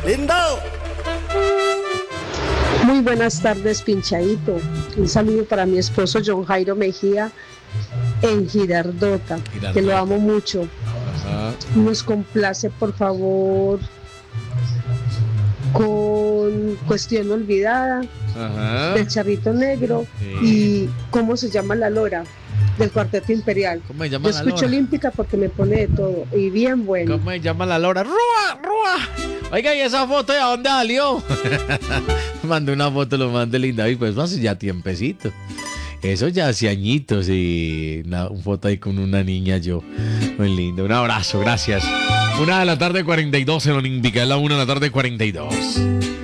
¡Lindo! Muy buenas tardes, Pinchadito. Un saludo para mi esposo John Jairo Mejía en Girardota, que lo amo mucho. Ajá. Nos complace, por favor, con Cuestión Olvidada, Ajá. del Charrito Negro, Sí. y ¿cómo se llama la Lora? Del Cuarteto Imperial. ¿Cómo se llama Yo la escucho Lora? Olímpica porque me pone de todo y bien bueno. ¿Cómo se llama la Lora? ¡Rúa! ¡Rúa! Oiga, ¿y esa foto de dónde salió? Mandé una foto, lo mandé linda. Y pues hace ya tiempecito. Eso ya hace añitos y una foto ahí con una niña yo. Muy lindo. Un abrazo, gracias. 1:42 en Olímpica, es la 1:42.